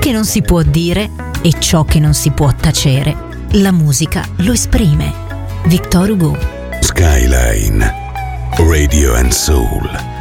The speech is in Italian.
che non si può dire e ciò che non si può tacere, la musica lo esprime. Victor Hugo. Skyline Radio and Soul.